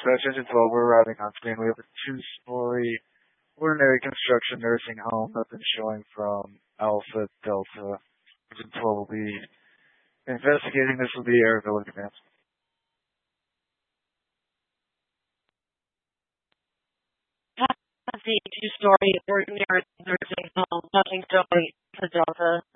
Dispatch Engine 12, we're arriving on scene. We have a two-story ordinary construction nursing home that's been showing from Alpha Delta. Engine 12 will be investigating. This will be Airville Advance. The two-story ordinary nursing home, nothing story for Delta.